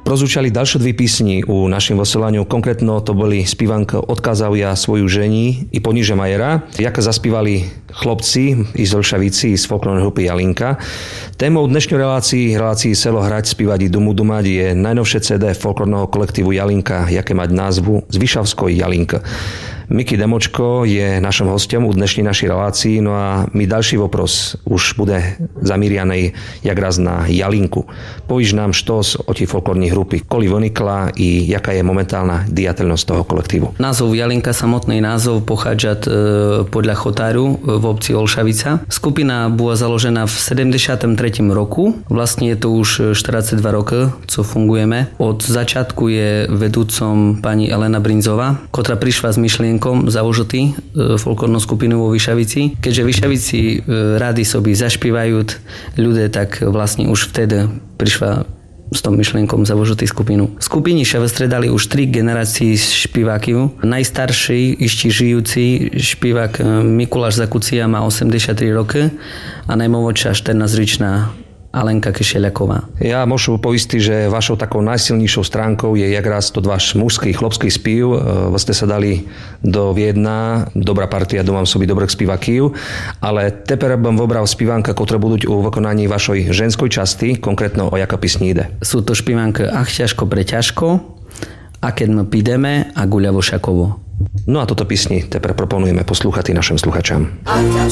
Prozúčali ďalšie dve písni u našim vysielaniu. Konkrétno to boli spívanka Odkázal ja svoju žení i Poniže Majera. Jaká zaspívali chlopci iz Olšavici z folklórnej grupy Jalinka. Témou dnešnej relácii Selo hrať, spívať i dumu dumať je najnovšie CD folklórneho kolektívu Jalinka, jaké mať názvu Zvyšavskoj Jalinka. Miky Demočko je našim hostom u dnešnej našej relácii, no a my ďalší vopros už bude zamírianej jak raz na Jalinku. Povíš nám štos o tej folklórnej grupy, koli vynikla i jaká je momentálna diateľnosť toho kolektívu. Názov Jalinka, samotný názov pochádza podľa chotáru v obci Olšavica. Skupina bola založená v 73. roku. Vlastne je to už 42 rokov, co fungujeme. Od začiatku je vedúcom pani Elena Brinzová, ktorá prišla s myšlienkou založiť folklórnu skupinu vo Vyšavici. Keďže Vyšavici radi sobi zašpívajú ľudia, tak vlastne už vtedy prišla s tom myšlienkom založiť skupinu. V skupine sa vystredali už 3 generácie špivákov. Najstarší, ešte žijúci špivák Mikuláš Zakucia má 83 roky a najmladšia 14-ročná Alenka Kešeliaková. Ja môžem poistiť, že vašou takou najsilnejšou stránkou je jak raz to váš mužský, chlopský spív. Ste sa dali do Viedna, dobrá partia, domám sobi dobrých spívakov, ale teper bym vobral spívanka, ktoré budú u vykonaní vašej ženskej časti, konkrétno o jaká písni ide. Sú to špívanky Ach ťažko pre ťažko, A keď my pídeme a Guľa Vošakovo. No a toto písni teper proponujeme poslúchať našim sluchačám.